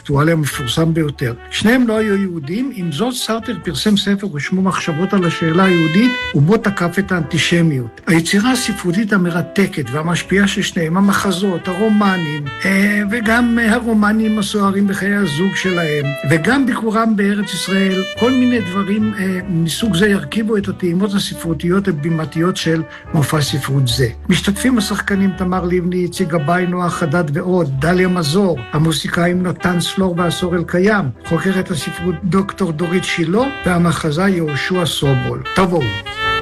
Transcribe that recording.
האינטלקטואלי המפורסם ביותר. שניהם לא היו יהודים, עם זאת סארטר פרסם ספר ושמו מחשבות על השאלה היהודית, ובו תקף את האנטישמיות. היצירה הספרותית המרתקת והמשפיעה של שניהם, המחזות, הרומנים, וגם הרומנים הסוערים בחיי הזוג שלהם, וגם ביקורם בארץ ישראל, כל מיני דברים מסוג זה ירכיבו את הטעימות הספרותיות הבימתיות של מופע ספרות זה. משתתפים השחקנים תמר לבני, איציק גבאי, נועה חדד ועוד, דליה מזור, המוסיקאים נתן סלור והסור אלקיים, חוקרת הספרות דוקטור דורית שילה, והמחזה יהושע סובול. תבואו.